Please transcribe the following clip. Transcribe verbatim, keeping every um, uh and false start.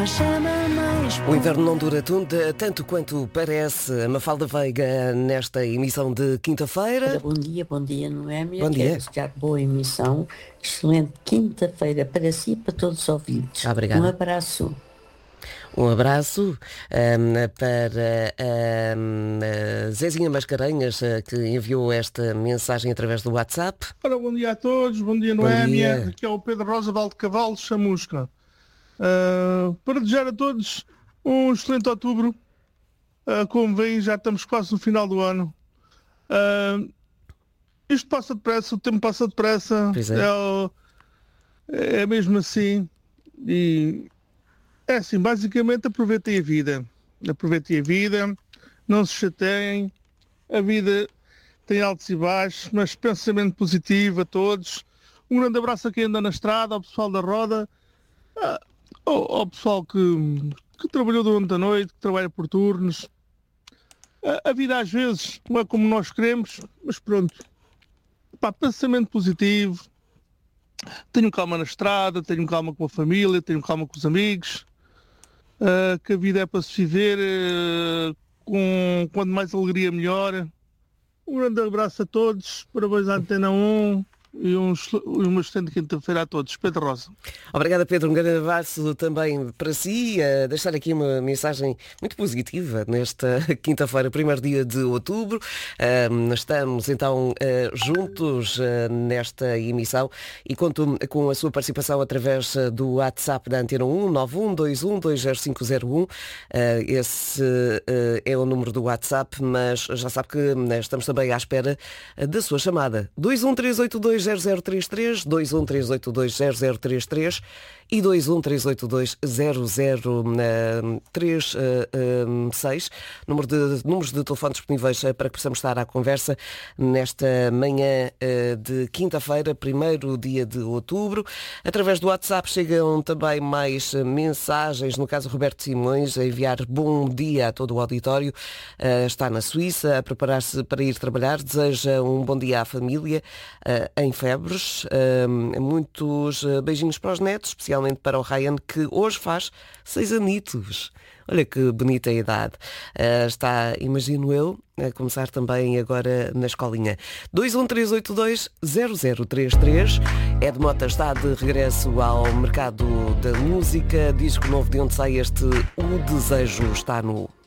uma chama mais. O inverno não dura tunda, tanto quanto parece. Mafalda Veiga nesta emissão de quinta-feira. Bom dia, bom dia, Noémia. Bom dia. Quero desejar boa emissão. Excelente quinta-feira para si e para todos os ouvintes. Obrigada. Um abraço. Um abraço um, para um, a Zezinha Mascarenhas, uh, que enviou esta mensagem através do WhatsApp. Ora, bom dia a todos, bom dia Noémia, aqui é o Pedro Rosa Valdecavalo, Chamusca. Uh, para desejar a todos um excelente outubro. Uh, como veem, já estamos quase no final do ano. Uh, isto passa depressa, o tempo passa depressa. Pois é. É, o- é mesmo assim. E é assim, basicamente aproveitem a vida. Aproveitem a vida, não se chateiem. A vida tem altos e baixos, mas pensamento positivo a todos. Um grande abraço a quem anda na estrada, ao pessoal da roda, ah, ao, ao pessoal que, que trabalhou durante a noite, que trabalha por turnos. A, a vida às vezes não é como nós queremos, mas pronto. Pá, pensamento positivo. Tenham calma na estrada, tenham calma com a família, tenham calma com os amigos. Ah, que a vida é para se viver, ah, com quanto mais alegria melhor. Um grande abraço a todos, parabéns à Antena um e um, excel- e uma excelente quinta-feira a todos. Pedro Rosa. Obrigada, Pedro. Um grande abraço também para si. Uh, deixar aqui uma mensagem muito positiva nesta quinta-feira, primeiro dia de outubro. Uh, estamos então uh, juntos uh, nesta emissão e conto com a sua participação através uh, do WhatsApp da Antena um, nove um dois um dois zero cinco zero um. Uh, esse uh, é o número do WhatsApp, mas já sabe que uh, estamos também à espera uh, da sua chamada. dois um três oito dois zero zero três três, dois um três oito dois zero zero três três e dois um três oito dois zero zero três seis, número de, números de telefone disponíveis eh, para que possamos estar à conversa nesta manhã eh, de quinta-feira, primeiro dia de outubro. Através do WhatsApp chegam também mais eh, mensagens, no caso Roberto Simões, a enviar bom dia a todo o auditório. Eh, está na Suíça a preparar-se para ir trabalhar, deseja um bom dia à família eh, em Febres. Eh, muitos eh, beijinhos para os netos, especialmente para o Ryan, que hoje faz seis anitos. Olha que bonita idade. Uh, está, imagino eu, a começar também agora na escolinha. dois um três oito dois zero zero três três. Ed Mota está de regresso ao mercado da música. Disco novo de onde sai este O Desejo está no